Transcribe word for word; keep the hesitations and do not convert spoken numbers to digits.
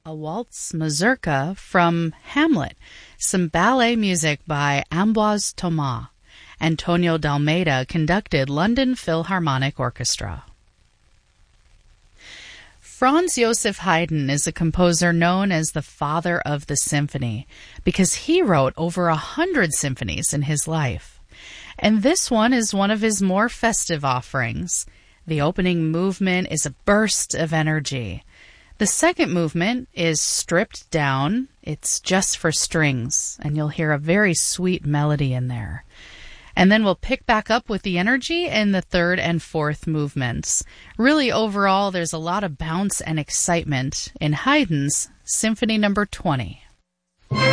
a waltz mazurka from Hamlet, some ballet music by Ambroise Thomas. Antonio Dalmeida conducted London Philharmonic Orchestra. Franz Joseph Haydn is a composer known as the father of the symphony because he wrote over a hundred symphonies in his life. And this one is one of his more festive offerings. The opening movement is a burst of energy. The second movement is stripped down. It's just for strings, and you'll hear a very sweet melody in there. And then we'll pick back up with the energy in the third and fourth movements. Really, overall, there's a lot of bounce and excitement in Haydn's Symphony Number twenty.